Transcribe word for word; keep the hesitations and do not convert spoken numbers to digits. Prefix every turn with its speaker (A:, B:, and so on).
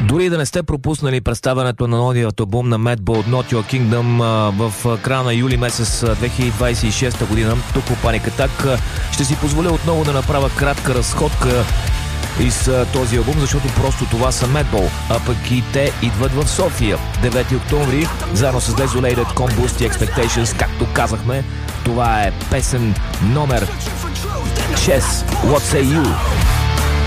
A: Дори да не сте пропуснали представянето на новия албум на Madball Not Your Kingdom в края на юли месец две хиляди двадесет и шеста година, тук по Panic Attack, ще си позволя отново да направя кратка разходка из този албум, защото просто това са Madball, а пък и те идват в София девети октомври, заедно с Desolated, Combust и Expectations, както казахме. Това е песен номер шест, What Say You?